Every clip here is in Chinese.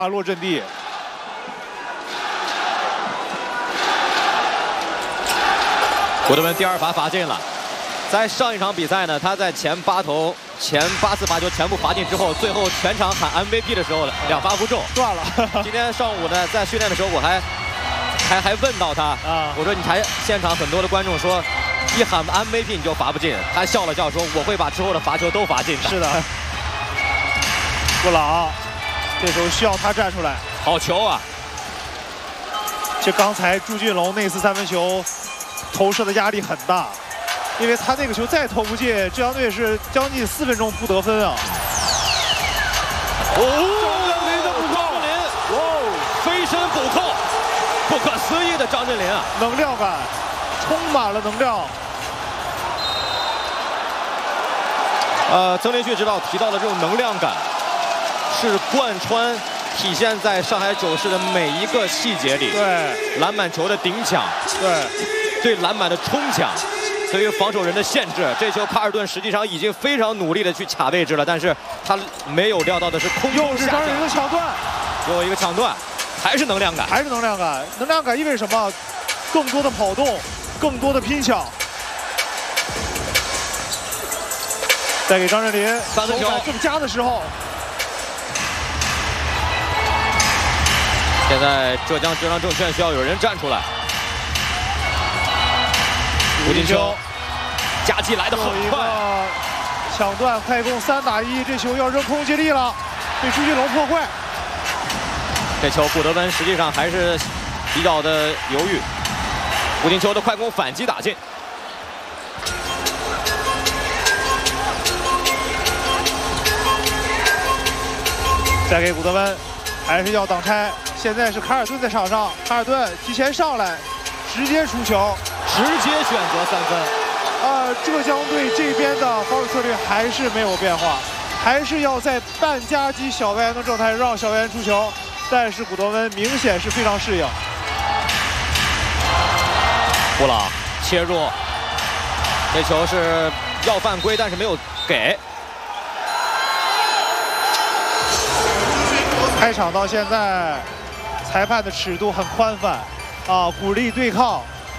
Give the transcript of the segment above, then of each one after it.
落阵地。 古德文第2罚罚进了。在上一场比赛呢，他在前8次罚球全部罚进之后，最后全场喊 MVP 的时候2罚不中， 断了。 今天上午呢，在训练的时候我还问到他啊，我说你现场很多的观众说，一喊 MVP 你就罚不进，他笑了笑说我会把之后的罚球都罚进的。 是的。布朗，这时候需要他站出来。 好球啊！ 就刚才朱俊龙那次3分球投射的压力很大，因为他那个球再投不进，浙江队是将近4分钟不得分啊。 张镇麟的补扣，飞身补扣，不可思议的张镇麟啊！ 能量感，充满了能量。 曾连旭指导提到的这种能量感，是贯穿体现在上海九世的每一个细节里。 对， 篮板球的顶抢，对篮板的冲抢，对于防守人的限制。这球卡尔顿实际上已经非常努力的去卡位置了，但是他没有料到的是空中下降。 又是张镇麟的抢断， 又一个抢断，还是能量感， 还是能量感。能量感意味着什么？更多的跑动，更多的拼抢。再给张镇麟 3分球正佳的时候。 现在浙江证券需要有人站出来。吴金秋，夹击来得很快， 抢断快攻3打1，这球要扔空接力了，被朱俊龙破坏。 这球古德温实际上还是比较的犹豫。吴金秋的快攻反击打进。 再给古德温，还是要挡拆。现在是卡尔顿在场上，卡尔顿提前上来，直接出球， 直接选择3分。 浙江队这边的防守策略还是没有变化，还是要在半夹击小外援的状态让小外援出球，但是古德温明显是非常适应。 布朗切入，这球是要犯规，但是没有给。 开场到现在，裁判的尺度很宽泛，鼓励对抗。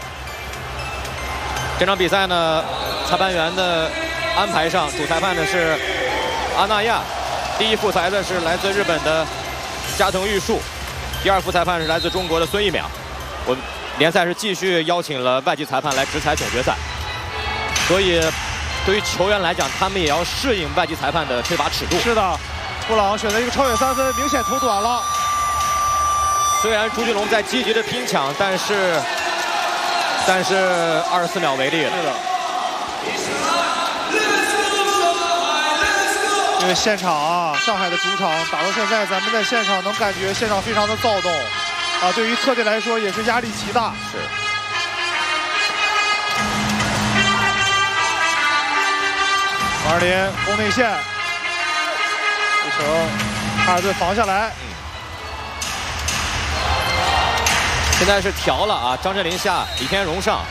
这场比赛呢，裁判员的安排上，主裁判的是阿纳亚，第1副裁的是来自日本的加藤玉树，第2副裁判是来自中国的孙一淼。我们联赛是继续邀请了外籍裁判来执裁总决赛，所以对于球员来讲，他们也要适应外籍裁判的吹罚尺度。 是的。布朗选择一个超远3分，明显投短了。 虽然朱俊龙在积极的拼抢，但是24秒为例了。 是的。因为现场上海的主场打到现在，咱们在现场能感觉现场非常的躁动，对于客队来说也是压力极大。 是。 王尔林攻内线。这球，卡尔顿防下来。 现在是调了啊，张镇麟下，李天荣上。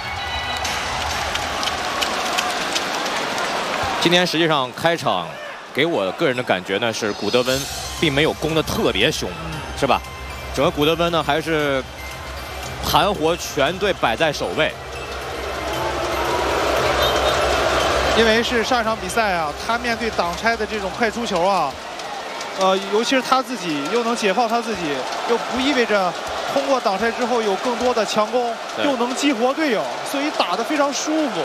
今天实际上开场给我个人的感觉呢是古德温并没有攻得特别凶，是吧？整个古德温呢还是盘活全队摆在首位。 因为是上一场比赛啊，他面对挡拆的这种快出球啊。尤其是他自己又能解放他自己，又不意味着通过挡拆之后有更多的强攻，又能激活队友，所以打得非常舒服。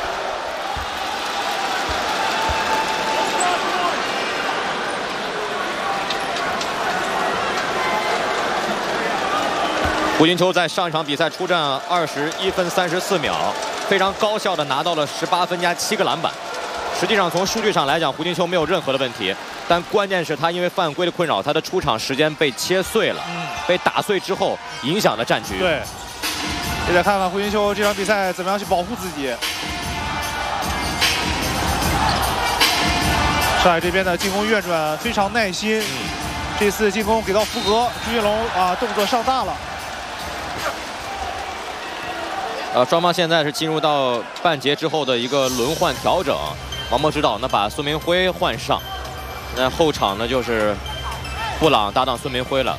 胡金秋在上一场比赛出战21分34秒，非常高效的拿到了18分加7个篮板。实际上从数据上来讲，胡金秋没有任何的问题。但关键是他因为犯规的困扰，他的出场时间被切碎了，被打碎之后影响了战局。 对，也得看看胡金秋这场比赛怎么样去保护自己。上海这边的进攻运转非常耐心，这次进攻给到福格，朱俊龙动作上大了。 双方现在是进入到半节之后的一个轮换调整，王墨指导呢把孙明辉换上。那后场呢就是布朗搭档孙铭徽了。